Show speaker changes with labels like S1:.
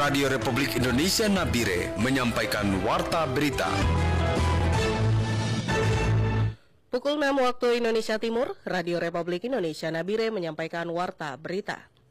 S1: Radio Republik Indonesia Nabire menyampaikan Warta Berita.
S2: Pukul 6 waktu Indonesia Timur, Radio Republik Indonesia Nabire menyampaikan Warta Berita.